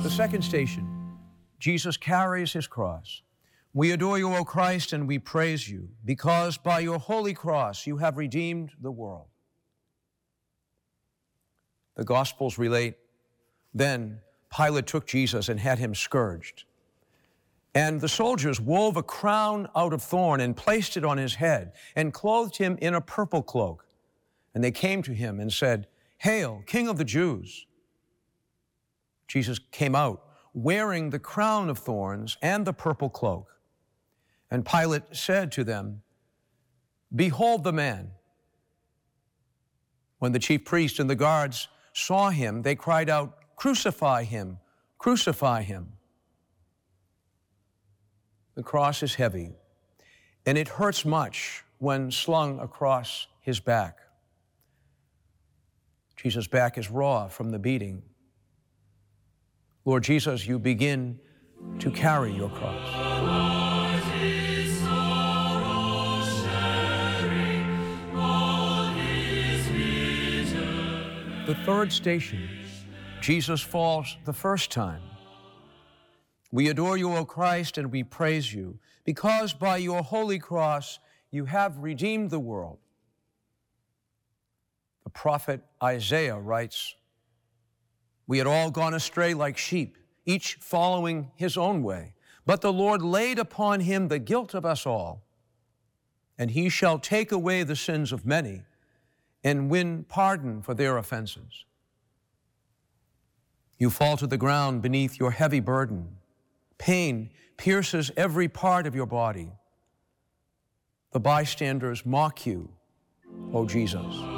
The second station, Jesus carries his cross. We adore you, O Christ, and we praise you, because by your holy cross you have redeemed the world. The Gospels relate, then Pilate took Jesus and had him scourged. And the soldiers wove a crown out of thorn and placed it on his head and clothed him in a purple cloak. And they came to him and said, "Hail, King of the Jews!" Jesus came out wearing the crown of thorns and the purple cloak. And Pilate said to them, "Behold the man." When the chief priests and the guards saw him, they cried out, "Crucify him! Crucify him!" The cross is heavy, and it hurts much when slung across his back. Jesus' back is raw from the beating. Lord Jesus, you begin to carry your cross. The third station, Jesus falls the first time. We adore you, O Christ, and we praise you, because by your holy cross you have redeemed the world. The prophet Isaiah writes, "We had all gone astray like sheep, each following his own way. But the Lord laid upon him the guilt of us all, and he shall take away the sins of many and win pardon for their offenses." You fall to the ground beneath your heavy burden. Pain pierces every part of your body. The bystanders mock you, O Jesus.